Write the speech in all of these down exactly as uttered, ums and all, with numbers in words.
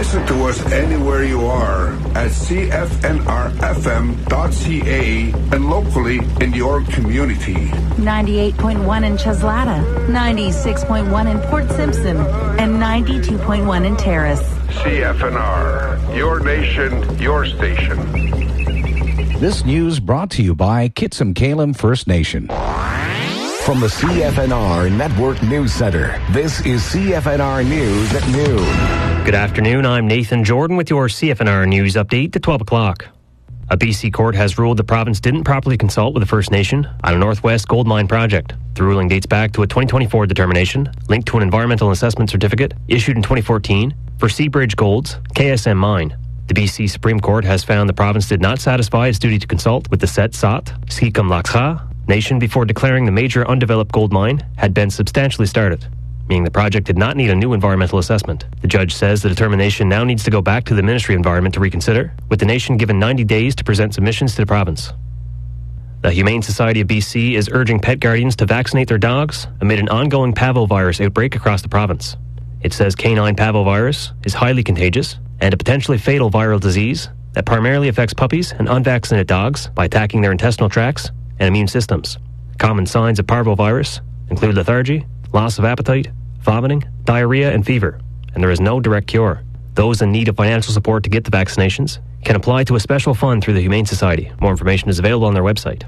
Listen to us anywhere you are at C F N R F M dot C A and locally in your community. ninety-eight point one in Cheslata, ninety-six point one in Port Simpson, and ninety-two point one in Terrace. C F N R, your nation, your station. This news brought to you by Kitsim-Kalem First Nation. From the C F N R Network News Center, this is C F N R News at noon. Good afternoon, I'm Nathan Jordan with your C F N R News update at twelve o'clock. A B C court has ruled the province didn't properly consult with the First Nation on a Northwest Gold Mine project. The ruling dates back to a twenty twenty-four determination linked to an environmental assessment certificate issued in twenty fourteen for Seabridge Gold's K S M mine. The B C Supreme Court has found the province did not satisfy its duty to consult with the Setsat Skikum Laksa Nation before declaring the major undeveloped gold mine had been substantially started, meaning the project did not need a new environmental assessment. The judge says the determination now needs to go back to the Ministry of Environment to reconsider, with the nation given ninety days to present submissions to the province. The Humane Society of B C is urging pet guardians to vaccinate their dogs amid an ongoing parvovirus outbreak across the province. It says canine parvovirus is highly contagious and a potentially fatal viral disease that primarily affects puppies and unvaccinated dogs by attacking their intestinal tracts and immune systems. Common signs of parvovirus include lethargy, loss of appetite, vomiting, diarrhea, and fever, and there is no direct cure. Those in need of financial support to get the vaccinations can apply to a special fund through the Humane Society. More information is available on their website.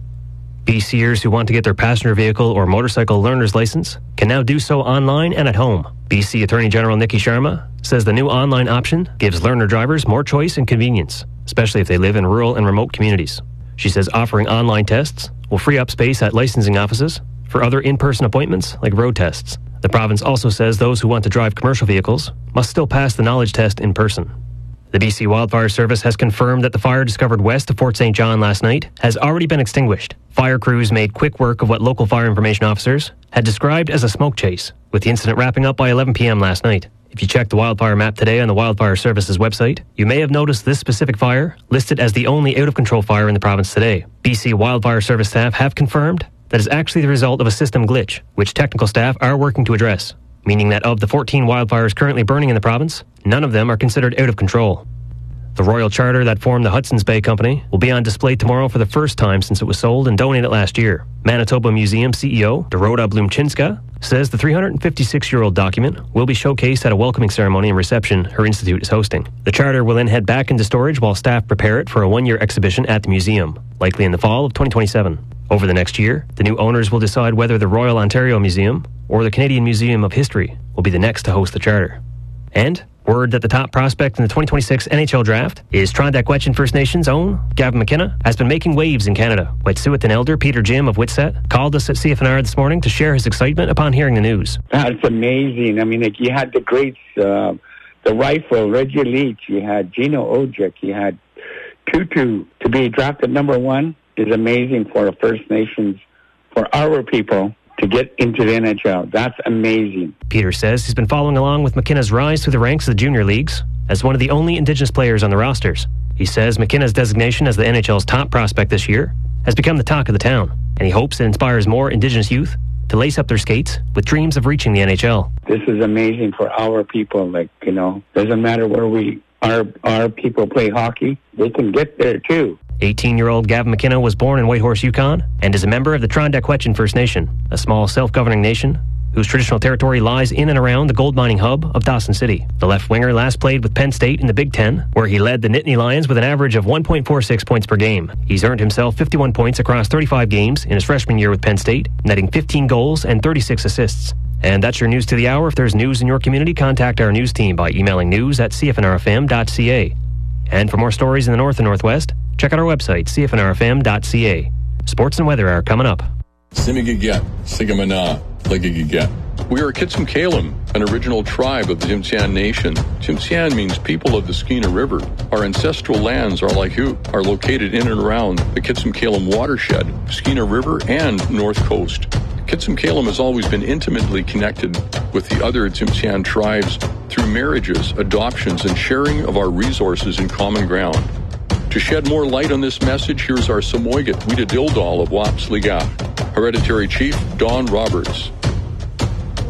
BCers who want to get their passenger vehicle or motorcycle learner's license can now do so online and at home. B C Attorney General Nikki Sharma says the new online option gives learner drivers more choice and convenience, especially if they live in rural and remote communities. She says offering online tests will free up space at licensing offices for other in-person appointments like road tests. The province also says those who want to drive commercial vehicles must still pass the knowledge test in person. The B C Wildfire Service has confirmed that the fire discovered west of Fort Saint John last night has already been extinguished. Fire crews made quick work of what local fire information officers had described as a smoke chase, with the incident wrapping up by eleven p.m. last night. If you check the wildfire map today on the Wildfire Service's website, you may have noticed this specific fire listed as the only out-of-control fire in the province today. B C Wildfire Service staff have confirmed that is actually the result of a system glitch, which technical staff are working to address, meaning that of the fourteen wildfires currently burning in the province, none of them are considered out of control. The Royal Charter that formed the Hudson's Bay Company will be on display tomorrow for the first time since it was sold and donated last year. Manitoba Museum C E O Dorota Blumchinska says the three hundred fifty-six-year-old document will be showcased at a welcoming ceremony and reception her institute is hosting. The charter will then head back into storage while staff prepare it for a one-year exhibition at the museum, likely in the fall of twenty twenty-seven. Over the next year, the new owners will decide whether the Royal Ontario Museum or the Canadian Museum of History will be the next to host the charter. And word that the top prospect in the twenty twenty-six N H L draft is Trondaquechin First Nations' own Gavin McKenna has been making waves in Canada. Wet'suwet'en elder Peter Jim of Whitsett called us at C F N R this morning to share his excitement upon hearing the news. That's amazing. I mean, like, you had the greats, uh, the rifle, Reggie Leach, you had Gino Ojic, you had Tutu. To be drafted number one is amazing for the First Nations, for our people to get into the N H L. That's amazing. Peter says he's been following along with McKenna's rise through the ranks of the junior leagues as one of the only Indigenous players on the rosters. He says McKenna's designation as the N H L's top prospect this year has become the talk of the town, and he hopes it inspires more Indigenous youth to lace up their skates with dreams of reaching the N H L. This is amazing for our people. Like, you know, doesn't matter where we our our people play hockey, they can get there too. eighteen-year-old Gavin McKenna was born in Whitehorse, Yukon, and is a member of the Trondaquechin First Nation, a small self-governing nation whose traditional territory lies in and around the gold mining hub of Dawson City. The left winger last played with Penn State in the Big Ten, where he led the Nittany Lions with an average of one point four six points per game. He's earned himself fifty-one points across thirty-five games in his freshman year with Penn State, netting fifteen goals and thirty-six assists. And that's your news to the hour. If there's news in your community, contact our news team by emailing news at c f n r f m dot c a. And for more stories in the North and Northwest, check out our website, c f n r f m dot c a. Sports and weather are coming up. Simigiget, Sigamana, Ligigiget. We are Kitsim-Kalem, an original tribe of the Tsimshian Nation. Tsimshian means people of the Skeena River. Our ancestral lands are like who are located in and around the Kitsim-Kalem watershed, Skeena River, and North Coast. Kitsim-Kalem has always been intimately connected with the other Tsimshian tribes through marriages, adoptions, and sharing of our resources and common ground. To shed more light on this message, here's our Samoygat Wida Dildal of Wapsliga, Hereditary Chief Don Roberts.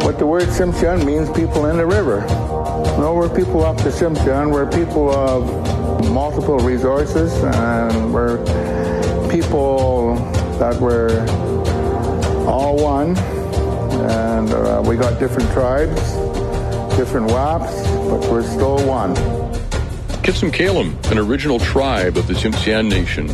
what the word Tsimshian means, people in the river. No, we're people off the Tsimshian. We're people of multiple resources, and we're people that we're all one. And uh, we got different tribes, different W A Ps, but we're still one. Kitsum-Kalem, an original tribe of the Tsimshian Nation.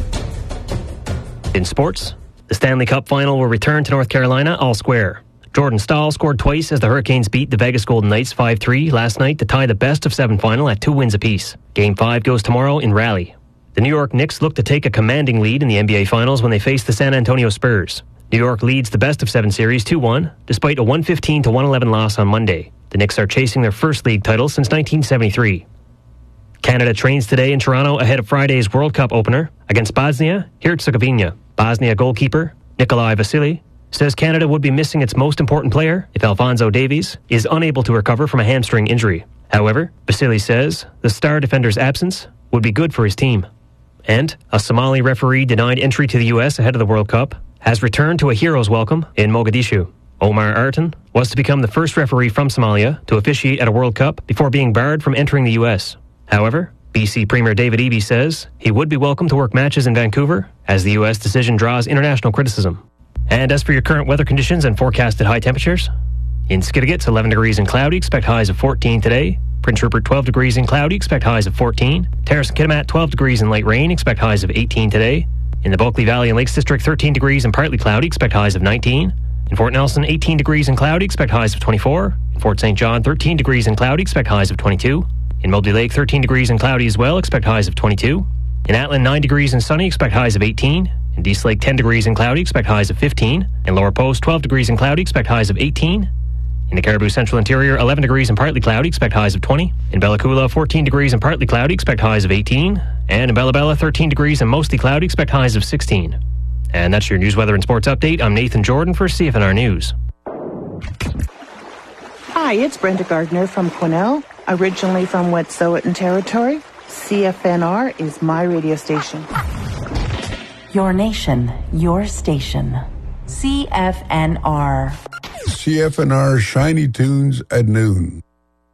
In sports, the Stanley Cup final will return to North Carolina all square. Jordan Staal scored twice as the Hurricanes beat the Vegas Golden Knights five three last night to tie the best of seven final at two wins apiece. Game five goes tomorrow in Raleigh. The New York Knicks look to take a commanding lead in the N B A Finals when they face the San Antonio Spurs. New York leads the best of seven series two one, despite a one fifteen to one eleven loss on Monday. The Knicks are chasing their first league title since nineteen seventy-three. Canada trains today in Toronto ahead of Friday's World Cup opener against Bosnia-Herzegovina. Bosnia goalkeeper Nikolai Vasily says Canada would be missing its most important player if Alphonso Davies is unable to recover from a hamstring injury. However, Vasily says the star defender's absence would be good for his team. And a Somali referee denied entry to the U S ahead of the World Cup has returned to a hero's welcome in Mogadishu. Omar Artan was to become the first referee from Somalia to officiate at a World Cup before being barred from entering the U S. However, B C Premier David Eby says he would be welcome to work matches in Vancouver as the U S decision draws international criticism. And as for your current weather conditions and forecasted high temperatures, in Skidegate, it's eleven degrees and cloudy, expect highs of fourteen today. Prince Rupert, twelve degrees and cloudy, expect highs of fourteen. Terrace and Kitimat, twelve degrees and light rain, expect highs of eighteen today. In the Bulkley Valley and Lakes District, thirteen degrees and partly cloudy, expect highs of nineteen. In Fort Nelson, eighteen degrees and cloudy, expect highs of twenty-four. In Fort Saint John, thirteen degrees and cloudy, expect highs of twenty-two. In Mobley Lake, thirteen degrees and cloudy as well, expect highs of twenty-two. In Atlin, nine degrees and sunny, expect highs of eighteen. In Dease Lake, ten degrees and cloudy, expect highs of fifteen. In Lower Post, twelve degrees and cloudy, expect highs of eighteen. In the Caribou Central Interior, eleven degrees and partly cloudy, expect highs of twenty. In Bella Coola, fourteen degrees and partly cloudy, expect highs of eighteen. And in Bella Bella, thirteen degrees and mostly cloudy, expect highs of sixteen. And that's your news, weather, and sports update. I'm Nathan Jordan for C F N R News. Hi, it's Brenda Gardner from Quesnel, originally from Wet'suwet'en Territory. C F N R is my radio station. Your nation, your station. C F N R. C F N R Shiny Tunes at noon.